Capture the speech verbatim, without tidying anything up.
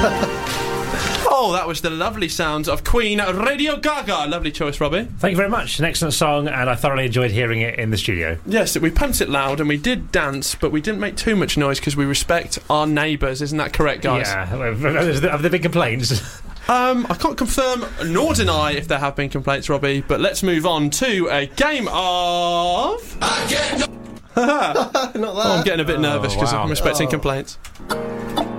Oh, that was the lovely sounds of Queen Radio Gaga. Lovely choice, Robbie. Thank you very much. An excellent song, and I thoroughly enjoyed hearing it in the studio. Yes, we pumped it loud and we did dance, but we didn't make too much noise because we respect our neighbours. Isn't that correct, guys? Yeah. Have there been complaints? Um, I can't confirm nor deny if there have been complaints, Robbie, but let's move on to a game of... I get no- Not that. Oh, I'm getting a bit Oh, nervous because wow. I'm respecting Oh. complaints.